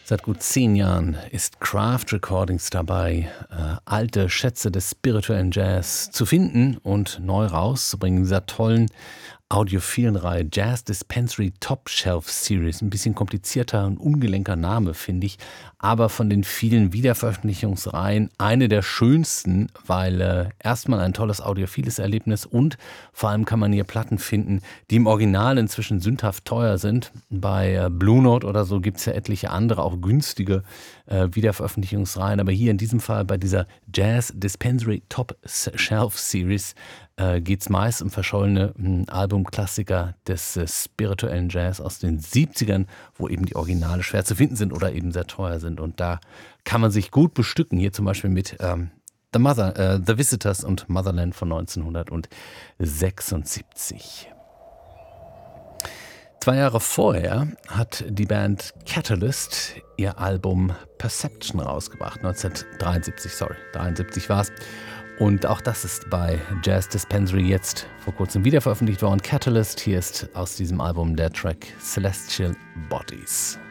Seit gut 10 Jahren ist Craft Recordings dabei, alte Schätze des spirituellen Jazz zu finden und neu rauszubringen. In dieser tollen audiophilen Reihe Jazz Dispensary Top Shelf Series. Ein bisschen komplizierter und ungelenker Name, finde ich, aber von den vielen Wiederveröffentlichungsreihen eine der schönsten, weil erstmal ein tolles audiophiles Erlebnis und vor allem kann man hier Platten finden, die im Original inzwischen sündhaft teuer sind. Bei Blue Note oder so gibt es ja etliche andere, auch günstige Wiederveröffentlichungsreihen, aber hier in diesem Fall bei dieser Jazz Dispensary Top Shelf Series geht es meist um verschollene Albumklassiker des spirituellen Jazz aus den 70ern, wo eben die Originale schwer zu finden sind oder eben sehr teuer sind. Und da kann man sich gut bestücken, hier zum Beispiel mit The Visitors und Motherland von 1976. 2 Jahre vorher hat die Band Catalyst ihr Album Perception rausgebracht. 1973 war es. Und auch das ist bei Jazz Dispensary jetzt vor kurzem wiederveröffentlicht worden. Catalyst, hier ist aus diesem Album der Track Celestial Bodies.